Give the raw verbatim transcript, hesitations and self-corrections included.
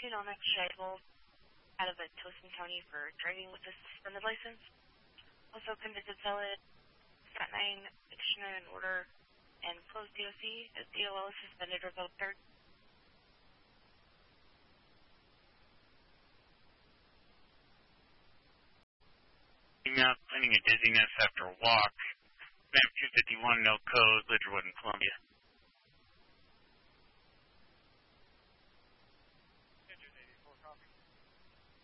two non-extradable out of Towson County for driving with a suspended license. Also convicted felon, got nine, dictionary in order, and closed D O C as D O L is suspended revoked third. Out planning a dizziness after a walk. Map two fifty-one, no code, Lidgerwood in Columbia.